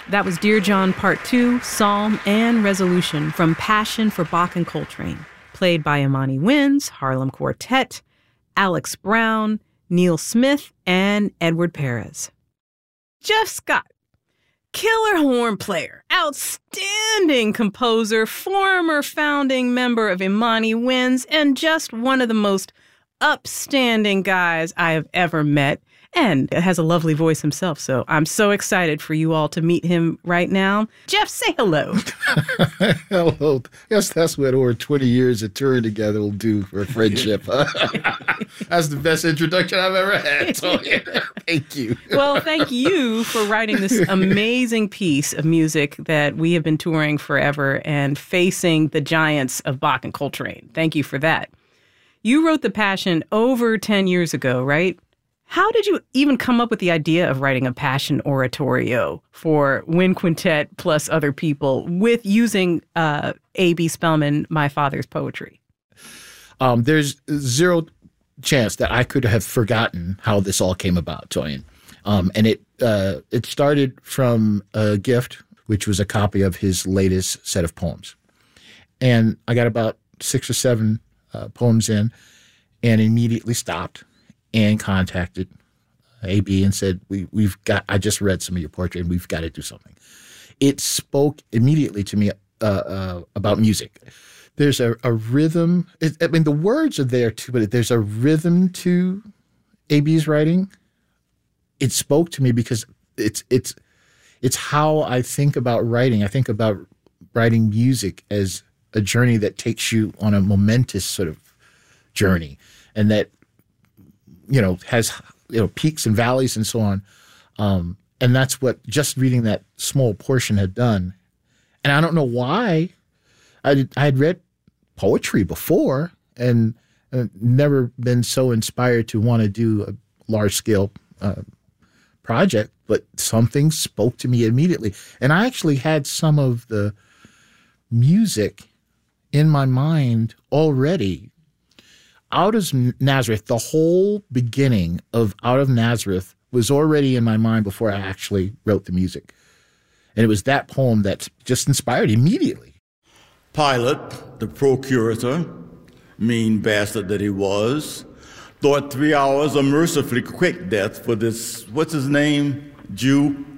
That was Dear John Part 2, Psalm and Resolution from Passion for Bach and Coltrane, played by Imani Winds, Harlem Quartet, Alex Brown, Neil Smith, and Edward Perez. Jeff Scott, killer horn player, outstanding composer, former founding member of Imani Winds, and just one of the most upstanding guys I have ever met. And has a lovely voice himself, so I'm so excited for you all to meet him right now. Jeff, say hello. Hello. Yes, that's what over 20 years of touring together will do for a friendship. That's the best introduction I've ever had. So, thank you. Well, thank you for writing this amazing piece of music that we have been touring forever and facing the giants of Bach and Coltrane. Thank you for that. You wrote The Passion over 10 years ago, right? How did you even come up with the idea of writing a Passion oratorio for Wind Quintet plus other people with using A.B. Spellman, my father's poetry? There's zero chance that I could have forgotten how this all came about, Toyin. And it started from a gift, which was a copy of his latest set of poems. And I got about 6 or 7 poems in and immediately stopped and contacted AB and said, I just read some of your poetry and we've got to do something. It spoke immediately to me about music. There's a rhythm. The words are there too, but there's a rhythm to AB's writing. It spoke to me because it's how I think about writing. I think about writing music as a journey that takes you on a momentous sort of journey, and that has peaks and valleys and so on. And that's what just reading that small portion had done. And I don't know why. I had read poetry before and never been so inspired to want to do a large-scale project, but something spoke to me immediately. And I actually had some of the music in my mind already. Out of Nazareth, the whole beginning of Out of Nazareth was already in my mind before I actually wrote the music. And it was that poem that just inspired immediately. Pilate, the procurator, mean bastard that he was, thought 3 hours a mercifully quick death for this, what's his name, Jew,